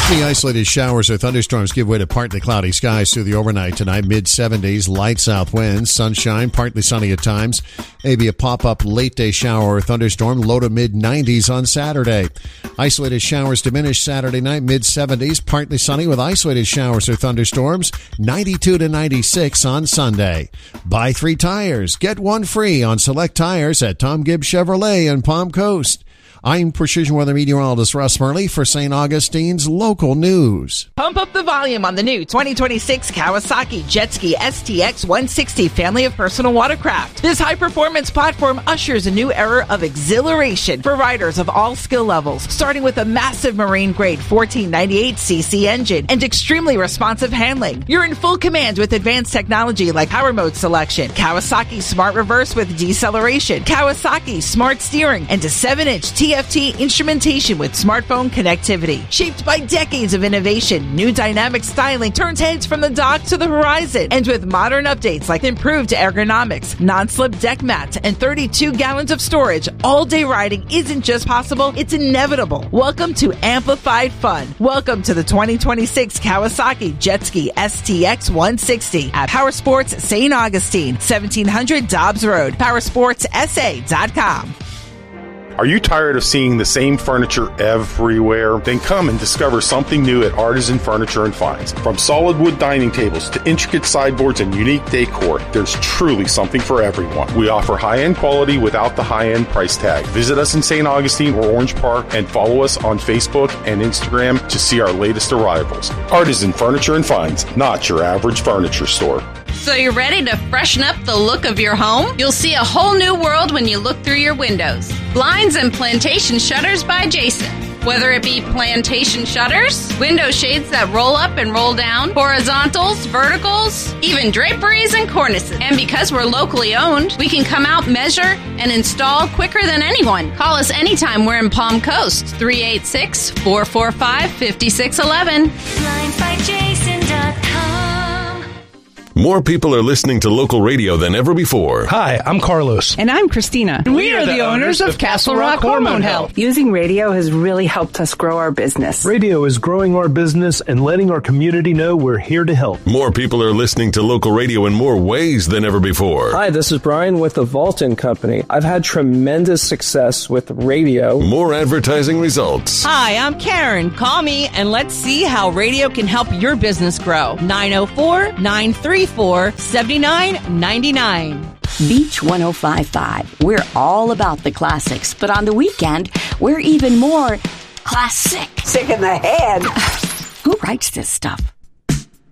The isolated showers or thunderstorms give way to partly cloudy skies through the overnight tonight. Mid-70s, light south winds, sunshine, partly sunny at times. Maybe a pop-up late-day shower or thunderstorm, low to mid-90s on Saturday. Isolated showers diminish Saturday night, mid-70s, partly sunny with isolated showers or thunderstorms, 92 to 96 on Sunday. Buy 3 tires, get 1 free on select tires at Tom Gibbs Chevrolet in Palm Coast. I'm Precision Weather Meteorologist Russ Murley for St. Augustine's Local News. Pump up the volume on the new 2026 Kawasaki Jetski STX 160 family of personal watercraft. This high-performance platform ushers a new era of exhilaration for riders of all skill levels, starting with a massive marine-grade 1498cc engine and extremely responsive handling. You're in full command with advanced technology like power mode selection, Kawasaki Smart Reverse with deceleration, Kawasaki Smart Steering, and a 7-inch TFT instrumentation with smartphone connectivity. Shaped by decades of innovation, new dynamic styling turns heads from the dock to the horizon. And with modern updates like improved ergonomics, non-slip deck mats, and 32 gallons of storage, all-day riding isn't just possible, it's inevitable. Welcome to amplified fun. Welcome to the 2026 Kawasaki Jetski STX 160 at Power Sports St. Augustine, 1700 Dobbs Road, powersportsa.com. Are you tired of seeing the same furniture everywhere? Then come and discover something new at Artisan Furniture and Finds. From solid wood dining tables to intricate sideboards and unique decor, there's truly something for everyone. We offer high-end quality without the high-end price tag. Visit us in St. Augustine or Orange Park and follow us on Facebook and Instagram to see our latest arrivals. Artisan Furniture and Finds, not your average furniture store. So you're ready to freshen up the look of your home? You'll see a whole new world when you look through your windows. Blinds and Plantation Shutters by Jason. Whether it be plantation shutters, window shades that roll up and roll down, horizontals, verticals, even draperies and cornices. And because we're locally owned, we can come out, measure, and install quicker than anyone. Call us anytime we're in Palm Coast, 386-445-5611. BlindsByJason.com. More people are listening to local radio than ever before. Hi, I'm Carlos. And I'm Christina. We are the owners of Castle Rock Hormone Health. Using radio has really helped us grow our business. Radio is growing our business and letting our community know we're here to help. More people are listening to local radio in more ways than ever before. Hi, this is Brian with the Vaulton Company. I've had tremendous success with radio. More advertising results. Hi, I'm Karen. Call me and let's see how radio can help your business grow. 904-934-7999. Beach 105.5. We're all about the classics, but on the weekend, we're even more classic. Sick in the head. Who writes this stuff?